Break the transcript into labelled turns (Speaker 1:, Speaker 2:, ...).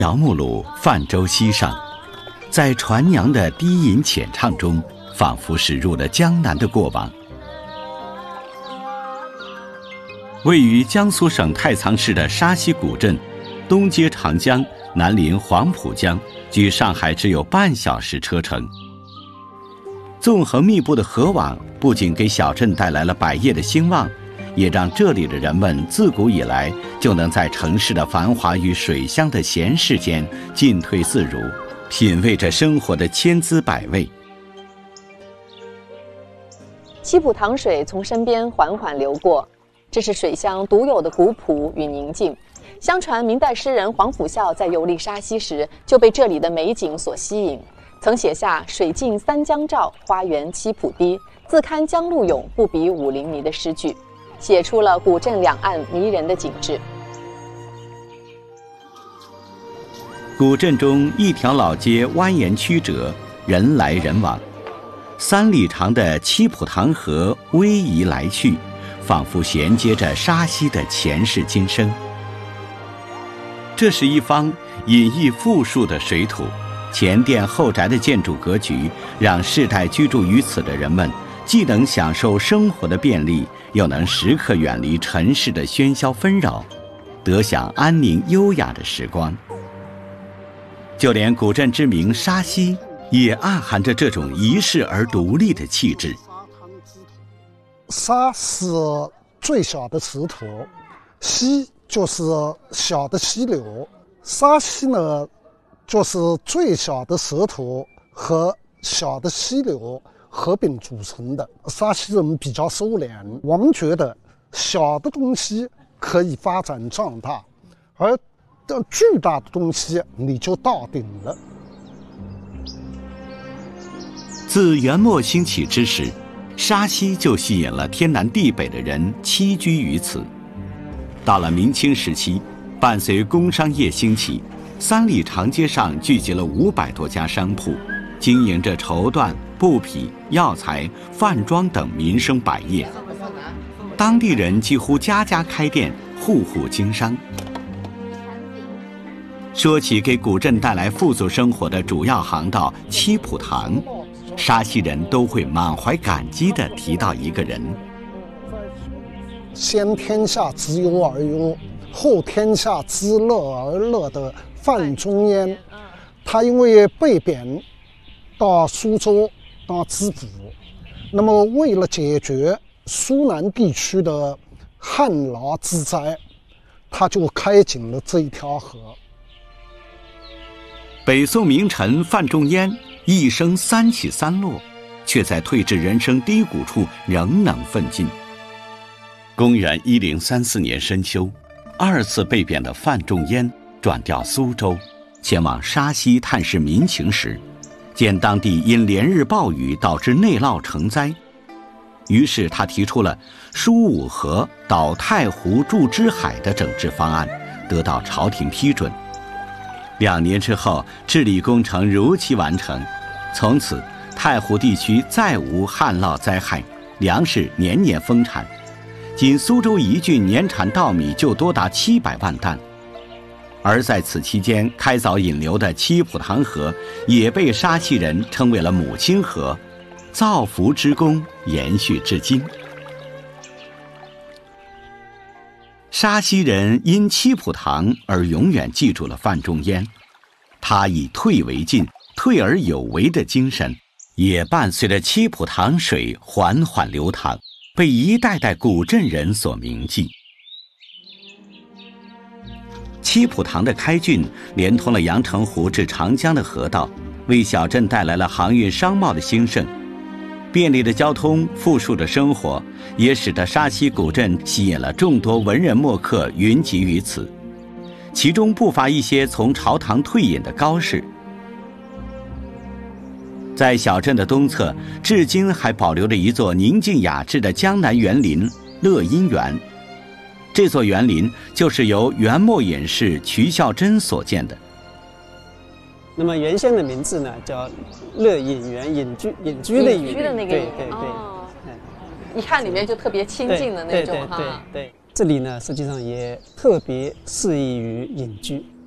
Speaker 1: 条木路泛舟西上，在船娘的低吟浅唱中，仿佛驶入了江南的过往。位于江苏省太仓市的沙溪古镇，东接长江，南临黄浦江，距上海只有半小时车程。纵横密布的河网不仅给小镇带来了百业的兴旺，也让这里的人们自古以来就能在城市的繁华与水乡的闲适间进退自如，品味着生活的千滋百味。
Speaker 2: 七浦塘水从身边缓缓流过，这是水乡独有的古朴与宁静。相传明代诗人黄甫孝在游历沙溪时就被这里的美景所吸引，曾写下水尽三江照，花园七浦堤，自堪江路涌，不比武陵迷的诗句，写出了古镇两岸迷人的景致。
Speaker 1: 古镇中一条老街蜿蜒曲折，人来人往，3里长的七浦塘河逶迤来去，仿佛衔接着沙溪的前世今生。这是一方隐逸富庶的水土，前店后宅的建筑格局，让世代居住于此的人们既能享受生活的便利，又能时刻远离尘世的喧嚣纷扰，得享安宁优雅的时光。就连古镇之名沙溪，也暗含着这种仪式而独立的气质。
Speaker 3: 沙是最小的石头，溪就是小的溪流，沙溪呢就是最小的石头和小的溪流合并组成的。沙溪人比较收敛，我们觉得小的东西可以发展壮大，而巨大的东西你就到顶了。
Speaker 1: 自元末兴起之时，沙溪就吸引了天南地北的人栖居于此。到了明清时期，伴随工商业兴起，3里长街上聚集了500多家商铺，经营着绸缎、布匹、药材、饭庄等民生百业。当地人几乎家家开店，户户经商。说起给古镇带来富足生活的主要航道七浦塘，沙溪人都会满怀感激地提到一个人。
Speaker 3: 先天下之忧而忧，后天下之乐而乐的范仲淹，他因为被贬到苏州当知府，那么为了解决苏南地区的旱涝之灾，他就开井了这一条河。
Speaker 1: 北宋名臣范仲淹一生3起3落，却在退至人生低谷处仍能奋进。公元1034年深秋，2次被贬的范仲淹转调苏州，前往沙溪探视民情时，见当地因连日暴雨导致内涝成灾，于是他提出了疏五河、导太湖、筑支海的整治方案，得到朝廷批准。2年之后，治理工程如期完成，从此太湖地区再无旱涝灾害，粮食年年丰产。仅苏州一郡年产稻米就多达700万担，而在此期间开凿引流的七浦塘河也被沙溪人称为了母亲河，造福之功延续至今。沙溪人因七浦塘而永远记住了范仲淹，他以退为进、退而有为的精神，也伴随着七浦塘水缓缓流淌，被一代代古镇人所铭记。七浦塘的开浚连通了阳澄湖至长江的河道，为小镇带来了航运商贸的兴盛。便利的交通、富庶的生活，也使得沙溪古镇吸引了众多文人墨客云集于此，其中不乏一些从朝堂退隐的高士。在小镇的东侧，至今还保留着一座宁静雅致的江南园林乐音园。这座园林就是由元末隐士瞿孝珍所建的。
Speaker 4: 那么原先的名字呢叫乐隐园，隐居的隐，
Speaker 2: 的那个隐，
Speaker 4: 对，
Speaker 2: 一看里面就特别清静的那种哈。
Speaker 4: 对，这里呢实际上也特别适宜于隐居。